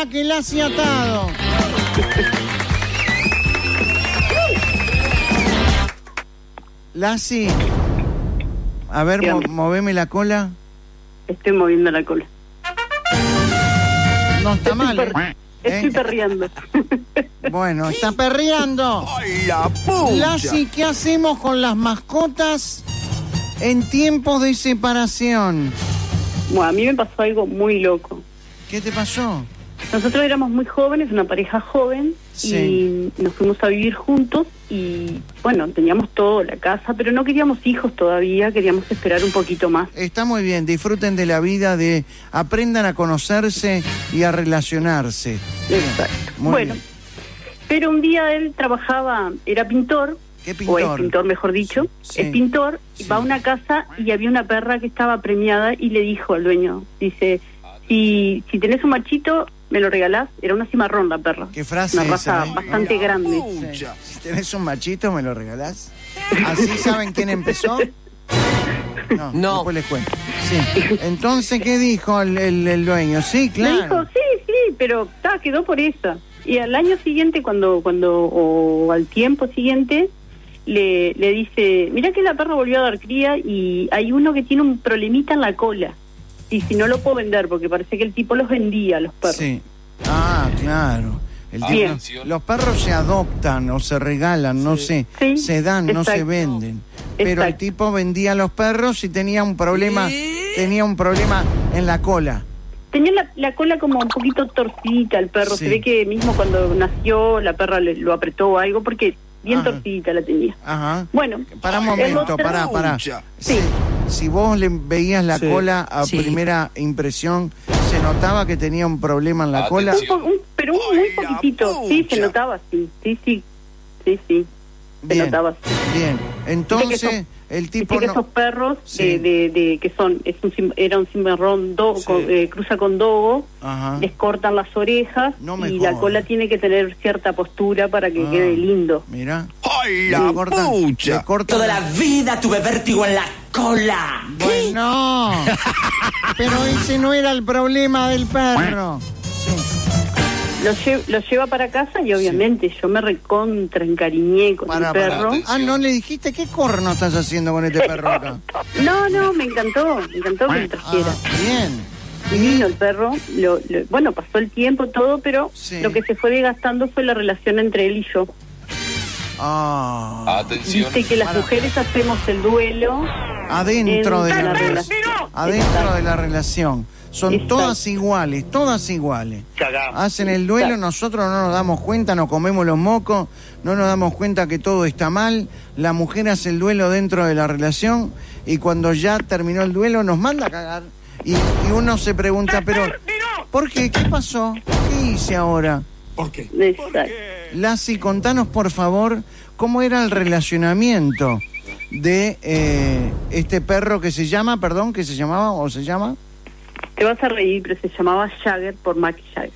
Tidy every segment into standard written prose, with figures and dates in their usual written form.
que Lassi atado. Lassi, a ver, moveme la cola. Estoy moviendo la cola. No está mal, Estoy perreando. Bueno, está perreando. ¡Ay, la pucha! Lassi, ¿qué hacemos con las mascotas en tiempos de separación? Bueno, a mí me pasó algo muy loco. ¿Qué te pasó? Nosotros éramos muy jóvenes, una pareja joven, Sí. y nos fuimos a vivir juntos y, bueno, teníamos todo, la casa, pero no queríamos hijos todavía, queríamos esperar un poquito más. Está muy bien, disfruten de la vida, aprendan a conocerse y a relacionarse. Exacto. Muy Bueno, bien. pero un día él trabajaba, era pintor, ¿Qué o es pintor? pintor, mejor dicho, Sí. es pintor, y Sí. va a una casa y había una perra que estaba premiada y le dijo al dueño, dice, si tenés un machito, me lo regalás. Era una cimarrón la perra. ¿Qué frase una esa, raza bastante Mira, grande. Sí. Si tenés un machito, ¿me lo regalás? ¿Así saben quién empezó? No. Después les cuento. Sí. Entonces, ¿qué dijo el dueño? Sí, Le dijo, claro. sí, pero quedó por esa. Y al año siguiente, o al tiempo siguiente, le dice, mirá que la perra volvió a dar cría y hay uno que tiene un problemita en la cola. Y si no lo puedo vender, porque parece que el tipo los vendía, los perros. Sí. Ah, claro. Bien. Los perros se adoptan o se regalan, no sé. Sí, Se dan, no se exacto. venden. Pero el Exacto. tipo vendía los perros y tenía un problema en la cola. Tenía la cola como un poquito torcidita el perro. Sí. Se ve que mismo cuando nació la perra lo apretó o algo, porque bien Ajá. torcidita la tenía. Ajá. Bueno, Para un el momento, otro- para. Pucha. Sí. Si vos le veías la Sí. cola a Sí. primera impresión, ¿se notaba que tenía un problema en la cola? Pero muy ¡Ay, la poquitito. Sí, pucha! se notaba, sí. Se Bien, notaba. bien. Entonces, Viste que el tipo Viste que no... esos perros Sí. que son, era un cimarrón Sí. cruza con dogo, Ajá. les cortan las orejas No me y la jodas. cola tiene que tener cierta postura para que quede lindo. Mira. ¡Ay, Le la cortan, pucha! le cortan Toda la vida tuve vértigo en la cola. Bueno, pero ese no era el problema del perro. Lo lleva para casa y obviamente yo me recontra encariñé con el perro. ¿No le dijiste qué corno estás haciendo con este perro acá? No, me encantó que lo trajera. Bien. Divino el perro, bueno, pasó el tiempo, todo, pero Sí. lo que se fue desgastando fue la relación entre él y yo. Atención. Viste que las mujeres hacemos el duelo Adentro de la la relación. Adentro de la relación. Son Exacto. todas iguales. Hacen el duelo, nosotros no nos damos cuenta, nos comemos los mocos, no nos damos cuenta que todo está mal. La mujer hace el duelo dentro de la relación y cuando ya terminó el duelo nos manda a cagar. Y uno se pregunta, pero ¿por qué? ¿Qué pasó? ¿Qué hice ahora? Exacto. Lassi, contanos por favor cómo era el relacionamiento de este perro que se llama, ¿qué se llamaba o se llama? Te vas a reír, pero se llamaba Jagger por Mike Jagger.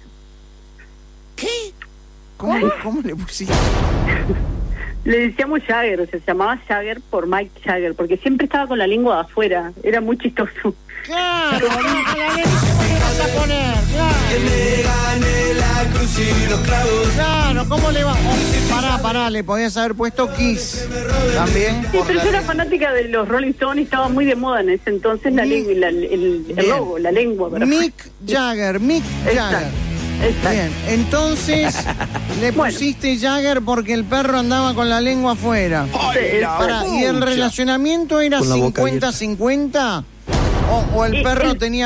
¿Cómo le pusiste? Le decíamos Jagger, o sea, se llamaba Jagger por Mike Jagger, porque siempre estaba con la lengua de afuera, era muy chistoso. Claro, ¿cómo le vas a poner? Claro. Me gané la cruz y los clavos. Claro, ¿cómo le va? Pará, le podías haber puesto Kiss también. Sí, pero yo era fanática de los Rolling Stones y estaba muy de moda en ese entonces la Mick. lengua, el Bien. logo, la lengua. Para Mick Jagger. Exacto. Bien, entonces le pusiste Jagger porque el perro andaba con la lengua afuera. ¡Ay, la Pará, ¿y el pucha! relacionamiento era Con la boca 50-50? ¿O el perro tenía